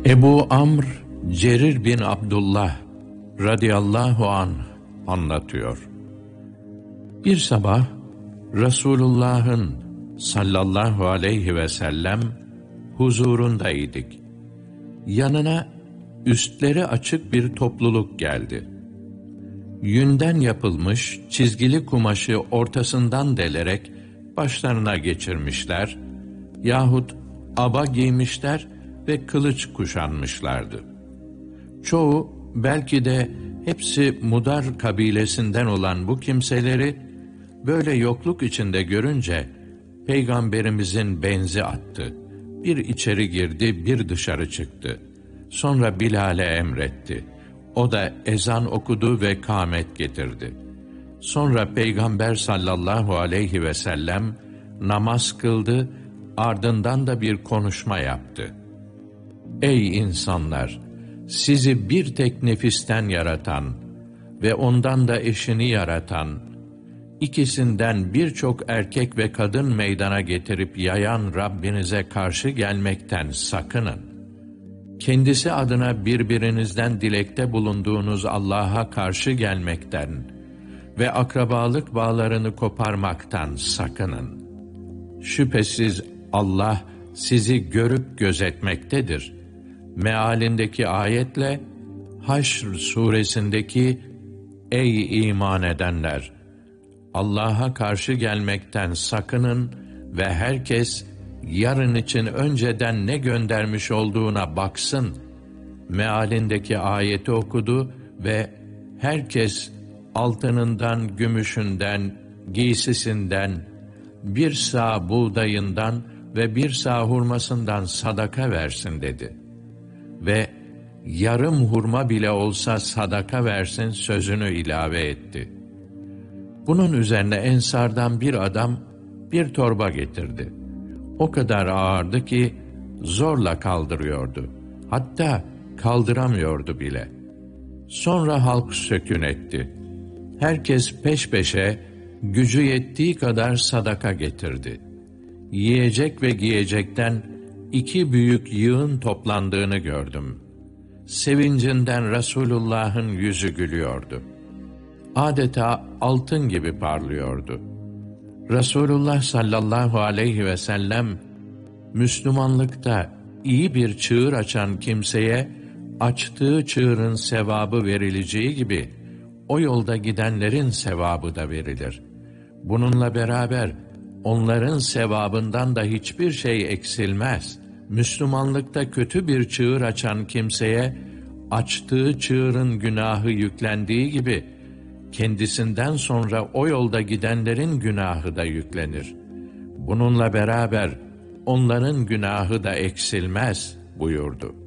Ebu Amr Cerir bin Abdullah radıyallahu anh anlatıyor. Bir sabah Resulullah'ın sallallahu aleyhi ve sellem huzurundaydık. Yanına üstleri açık bir topluluk geldi. Yünden yapılmış çizgili kumaşı ortasından delerek başlarına geçirmişler yahut aba giymişler ve kılıç kuşanmışlardı. Çoğu, belki de hepsi Mudar kabilesinden olan bu kimseleri böyle yokluk içinde görünce Peygamberimizin benzi attı. Bir içeri girdi, bir dışarı çıktı. Sonra Bilal'e emretti. O da ezan okudu ve kâmet getirdi. Sonra Peygamber sallallahu aleyhi ve sellem namaz kıldı, ardından da bir konuşma yaptı. Ey insanlar! Sizi bir tek nefisten yaratan ve ondan da eşini yaratan, ikisinden birçok erkek ve kadın meydana getirip yayan Rabbinize karşı gelmekten sakının. Kendisi adına birbirinizden dilekte bulunduğunuz Allah'a karşı gelmekten ve akrabalık bağlarını koparmaktan sakının. Şüphesiz Allah sizi görüp gözetmektedir. Mealindeki ayetle Haşr suresindeki ey iman edenler! Allah'a karşı gelmekten sakının ve herkes yarın için önceden ne göndermiş olduğuna baksın. Mealindeki ayeti okudu ve herkes altınından, gümüşünden, giysisinden, bir sağ buğdayından ve bir sağ hurmasından sadaka versin dedi. Ve yarım hurma bile olsa sadaka versin sözünü ilave etti. Bunun üzerine Ensardan bir adam bir torba getirdi. O kadar ağırdı ki zorla kaldırıyordu. Hatta kaldıramıyordu bile. Sonra halk sökün etti. Herkes peş peşe gücü yettiği kadar sadaka getirdi. Yiyecek ve giyecekten 2 büyük yığın toplandığını gördüm. Sevincinden Resulullah'ın yüzü gülüyordu. Adeta altın gibi parlıyordu. Resulullah sallallahu aleyhi ve sellem, Müslümanlıkta iyi bir çığır açan kimseye, açtığı çığırın sevabı verileceği gibi, o yolda gidenlerin sevabı da verilir. Bununla beraber, onların sevabından da hiçbir şey eksilmez. Müslümanlıkta kötü bir çığır açan kimseye, açtığı çığırın günahı yüklendiği gibi, kendisinden sonra o yolda gidenlerin günahı da yüklenir. Bununla beraber onların günahı da eksilmez buyurdu.